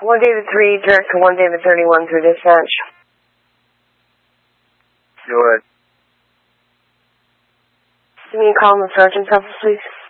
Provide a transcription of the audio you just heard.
1 David 3, direct to 1 David 31 through dispatch. Go ahead. Give me a call in the sergeant's office, please.